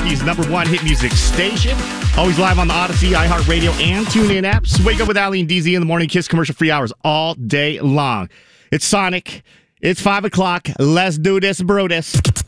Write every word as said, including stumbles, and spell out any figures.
California's number one hit music station. Always live on the Odyssey, iHeartRadio, and TuneIn apps. Wake up with Ali and D Z in the morning. Kiss commercial-free hours all day long. It's Sonic. It's five o'clock. Let's do this, Brutus.